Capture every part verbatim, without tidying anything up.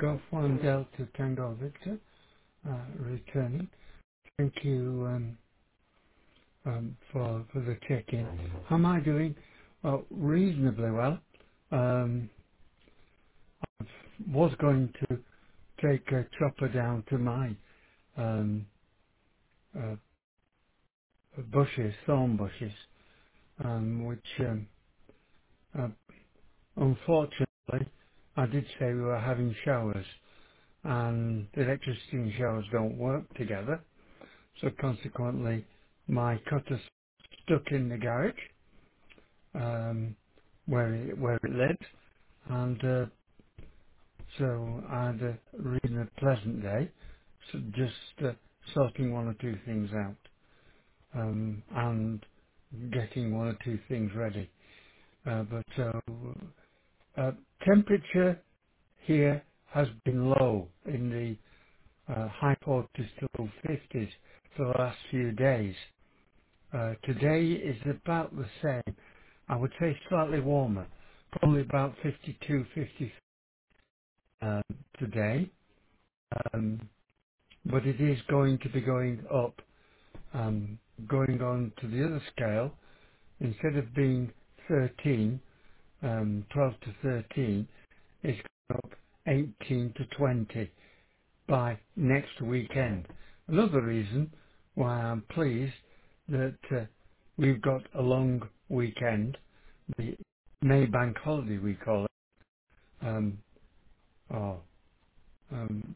Golf one Delta Tango Victor, uh, returning. Thank you um, um, for for the check-in. How am I doing? Well, reasonably well. Um, I was going to take a chopper down to my um, uh, bushes, thorn bushes, um, which um, uh, unfortunately I did say we were having showers, and the electricity and showers don't work together. So consequently, my cutter's stuck in the garage um, where it where it led, and uh, so I had a really pleasant day, so just uh, sorting one or two things out um, and getting one or two things ready. Uh, but uh, uh, temperature here has been low in the uh, high forties to low fifties for the last few days. Uh, today is about the same. I would say slightly warmer, probably about fifty-two, fifty um, today. Um, but it is going to be going up, um, going on to the other scale. Instead of being thirteen, um, twelve to thirteen, it's going up eighteen to twenty by next weekend. Another reason why I'm pleased that uh, we've got a long weekend, the May Bank holiday we call it. Um, oh, um,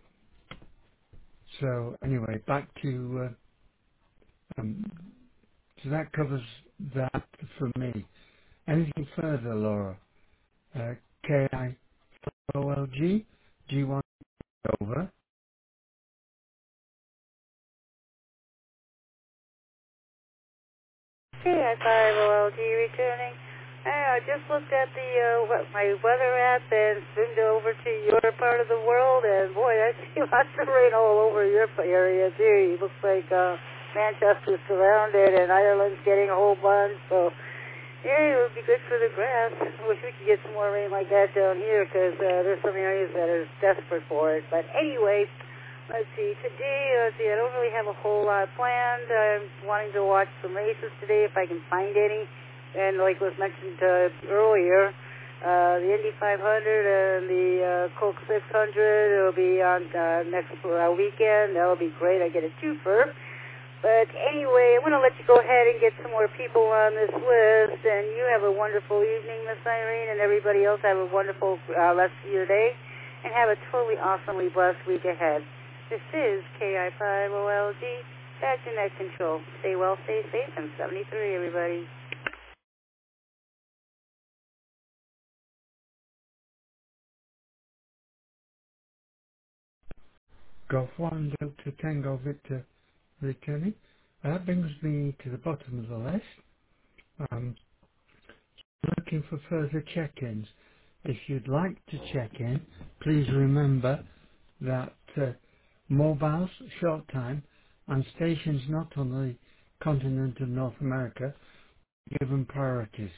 so anyway, back to uh, um, so that covers that for me. Anything further, Laura? Uh, K I O L G, G one over. Hey, I five O L G returning. Hey, I just looked at the uh, we- my weather app and zoomed over to your part of the world, and boy, I see lots of rain all over your p- area too. It looks like uh, Manchester's surrounded, and Ireland's getting a whole bunch. So yeah, it would be good for the grass. I wish we could get some more rain like that down here, because uh, there's some areas that are desperate for it. But anyway. Let's see, today, let's see, I don't really have a whole lot planned. I'm wanting to watch some races today if I can find any. And like was mentioned uh, earlier, uh, the Indy five hundred and the uh, Coke six hundred will be on uh, next uh, weekend. That'll be great. I get a twofer. But anyway, I'm going to let you go ahead and get some more people on this list. And you have a wonderful evening, Miss Irene, and everybody else have a wonderful uh, rest of your day. And have a totally awesomely blessed week ahead. This is K I five O L G, back to net control. Stay well, stay safe, and seventy-three, everybody. Golf one Delta Tango Victor returning. That brings me to the bottom of the list. Um, looking for further check-ins. If you'd like to check in, please remember that uh, mobiles, short time, and stations not on the continent of North America are given priorities.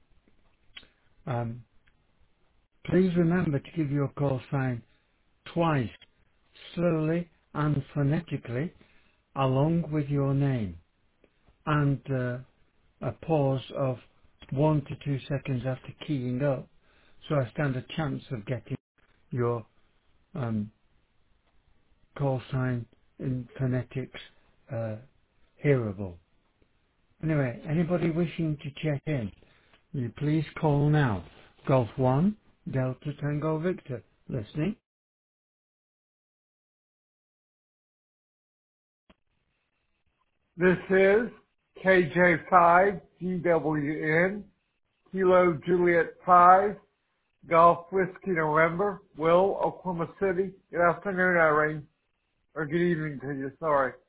Um, please remember to give your call sign twice, slowly and phonetically, along with your name, and uh, a pause of one to two seconds after keying up, so I stand a chance of getting your um, call sign in phonetics uh, hearable. Anyway, anybody wishing to check in, will you please call now. Golf one, Delta Tango Victor. Listening. This is K J five G W N, Kilo Juliet five, Golf Whiskey November, Will, Oklahoma City. Good afternoon, Irene. Or good evening to you, sorry.